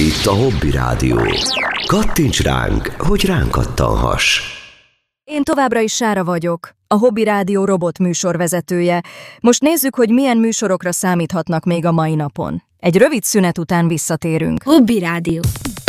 itt a Hobby Rádió. Kattints ránk, hogy ránk kattanhass. Én továbbra is Sára vagyok, a Hobby Rádió robot műsorvezetője. Most nézzük, hogy milyen műsorokra számíthatnak még a mai napon. Egy rövid szünet után visszatérünk. Hobby Rádió.